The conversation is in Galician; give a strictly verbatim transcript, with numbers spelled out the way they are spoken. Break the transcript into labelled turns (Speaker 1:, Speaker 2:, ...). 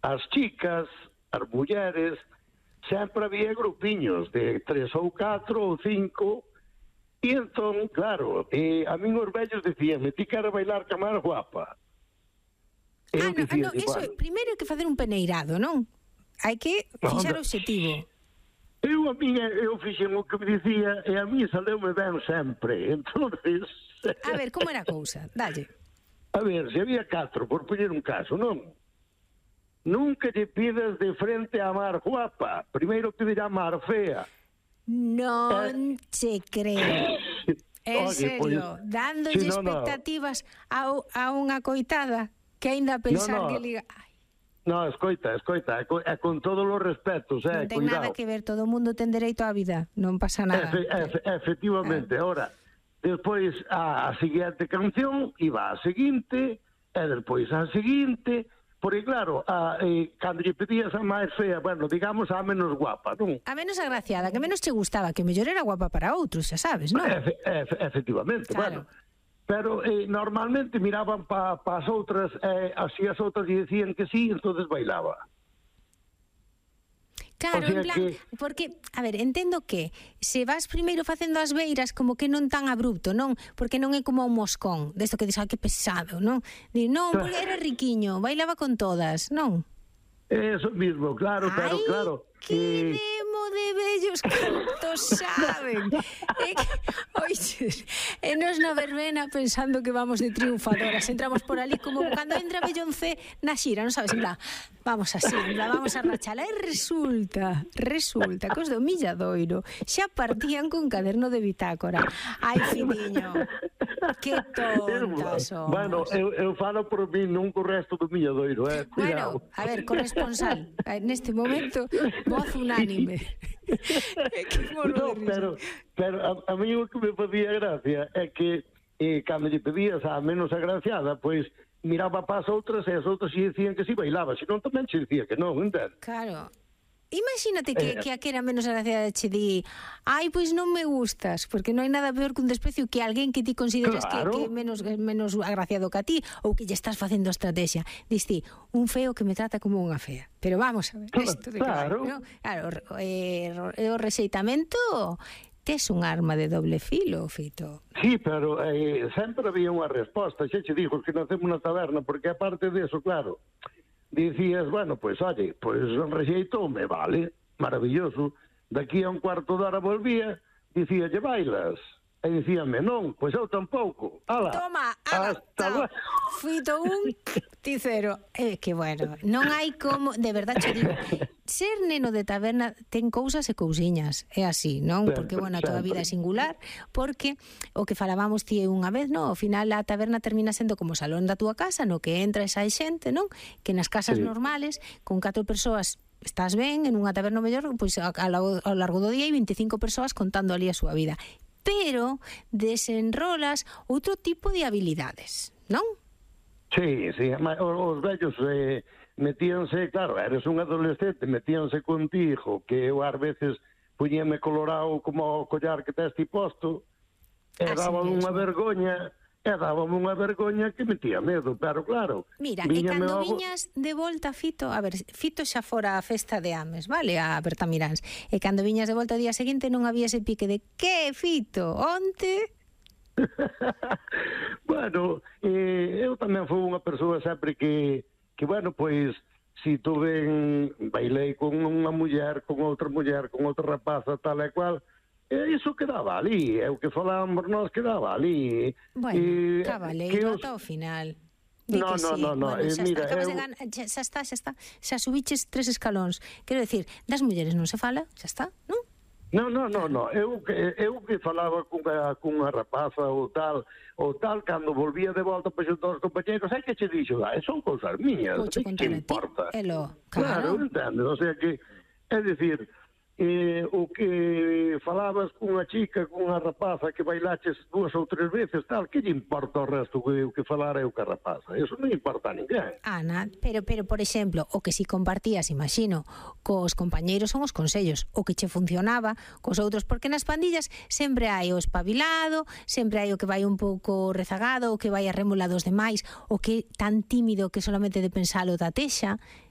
Speaker 1: as chicas, as mulleres, sempre había grupiños de tres ou catro ou cinco, e entón, claro, eh, a min os vellos decíanme, ti queres bailar ca máis guapa?
Speaker 2: Ah, no, no, eso, primeiro hai que facer un peneirado, non? Hai que fixar o obxectivo.
Speaker 1: Eu a mí, eu fixen o que me dicía, e a mí saleu-me ben sempre, entonces...
Speaker 2: A ver, como era a cousa? Dalle.
Speaker 1: A ver, se había catro, por poñer un caso, non? Nunca lle pides de frente a mar guapa, primeiro pide a mar fea.
Speaker 2: Non eh... che creo. En
Speaker 1: Oye,
Speaker 2: serio,
Speaker 1: pues,
Speaker 2: dándolle
Speaker 1: si no,
Speaker 2: expectativas no. a, a unha coitada que aínda pensar
Speaker 1: no, no.
Speaker 2: que liga... Ai.
Speaker 1: No, escoita, escoita, é con, é con todos os respetos, eh,
Speaker 2: non ten
Speaker 1: cuidado.
Speaker 2: nada que ver, todo o mundo ten dereito á vida, non pasa nada.
Speaker 1: Efe, efe, efectivamente, ah. Ahora, despois a, a seguinte canción iba a seguinte, e despois a seguinte, porque claro, a, eh, cando lle pedías a máis fea, bueno, digamos a menos guapa, non?
Speaker 2: A menos agraciada, que menos che gustaba, que mellor era guapa para outros, xa sabes, non?
Speaker 1: Efe, efe, efectivamente, claro. Bueno. Pero eh, normalmente miraban para pa as outras, eh, así as outras lle decían que sí, entonces bailaba.
Speaker 2: Claro, o sea en plan, que... porque, a ver, entendo que se vas primeiro facendo as beiras como que non tan abrupto, non? Porque non é como un moscón, desto que dixo, ah, que pesado, non? Di, non, porque era riquiño, bailaba con todas, non?
Speaker 1: Eso mismo, claro, claro,
Speaker 2: Ai,
Speaker 1: claro.
Speaker 2: Que eh... demo de bellos, cantos saben. É que, oiches, e nos na verbena pensando que vamos de triunfadoras, entramos por ali como cando entra Beyoncé na xira, non sabes, en plan, vamos así, en plan, vamos a rachala, e resulta, resulta que os do Milladoiro xa partían con caderno de bitácora. Ai, finiño, que tontas somos.
Speaker 1: Bueno, eu, eu falo por mí, non co resto do Milladoiro, eh, cuidado.
Speaker 2: Bueno, a ver, corresponsal, neste momento, voz unánime.
Speaker 1: No, pero, pero a, a mí o que me facía gracia é que eh, cando lle pedías a menos agraciada, pois miraba para as outras e as outras lle dicían que si bailaba, senón tamén che dicía que non, entende?
Speaker 2: Claro. Imagínate que, eh, que a que era menos agraciada che di, ai, pois non me gustas, porque non hai nada peor que un desprecio que alguén que ti consideras claro. que, que é menos, menos agraciado que a ti ou que lle estás facendo estrategia. Dis ti, un feo que me trata como unha fea. Pero vamos a ver, isto de
Speaker 1: claro.
Speaker 2: que vai, ¿no? Claro, eh, o rexeitamento tes un arma de doble filo, Fito.
Speaker 1: Sí, pero eh, sempre había unha resposta, xa che digo que nacemos na taberna, porque aparte de eso, claro, dicías, bueno, pois, pues, oye, pois pues, rexeitoume, vale, maravilloso. Daqui a un cuarto de hora volvía, dicía, lle bailas? E dicíame, non, pois eu tampouco. Ala,
Speaker 2: toma, ala,
Speaker 1: hasta luego.
Speaker 2: Fito un ticero. É eh, que bueno, non hai como, de verdade che digo, ser neno de taberna ten cousas e cousiñas, é así, non? Porque, bueno, a toda a vida é singular, porque o que falábamos ti unha vez, non? Ao final a taberna termina sendo como o salón da túa casa, no que entra esa xente, non? Que nas casas sí. normales, con catro persoas estás ben, en unha taberna mellor, pois ao largo do día hai veinticinco persoas contando ali a súa vida. Pero desenrolas outro tipo de habilidades, non?
Speaker 1: Sí, sí, os vellos eh, metíanse, claro, eres un adolescente, metíanse contigo, que eu ás veces puñeme colorado como o collar que tes ti posto, e daban unha vergoña, e daban unha vergoña que metía medo, pero claro.
Speaker 2: Mira, e cando ao... viñas de volta, Fito, a ver, Fito xa fora a festa de Ames, vale, a Bertamiráns, e cando viñas de volta o día seguinte non había ese pique de, que, Fito, onte...
Speaker 1: Bueno, eh, eu tamén fui unha persoa sempre que, que bueno, pois, si tuve, bailei con unha muller, con outra muller, con outra rapaza, tal e cual, e iso quedaba ali, é o que falábamos nós quedaba ali.
Speaker 2: Bueno, e, cabaleiro, ata o final. Di
Speaker 1: no, no,
Speaker 2: sí.
Speaker 1: no, no,
Speaker 2: bueno,
Speaker 1: eh,
Speaker 2: xa
Speaker 1: mira,
Speaker 2: está,
Speaker 1: eu...
Speaker 2: de gan... xa, xa está, xa está, xa subiches tres escalóns. Quero decir, das mulleres non se fala, xa está, non?
Speaker 1: No, no, no, no. Eu que eu que falaba cunha cunha rapaza ou tal, ou tal cando volvía de volta para xuntar os compañeros, hai que che dixo, ah, son cousas miñas, que importa.
Speaker 2: Elo,
Speaker 1: claro,
Speaker 2: claro,
Speaker 1: entendes, o sea que é dicir, eh, o que falabas cunha chica, cunha rapaza que bailaches dúas ou tres veces, tal, que lle importa o resto que o que falara eu ca rapaza? Eso non importa a ninguén.
Speaker 2: Ana, pero, pero, por exemplo, o que si compartías, imagino, cos compañeiros son os consellos, o que che funcionaba cos outros, porque nas pandillas sempre hai o espabilado, sempre hai o que vai un pouco rezagado, o que vai a rémula dos demais, o que tan tímido que solamente de pensalo da texa,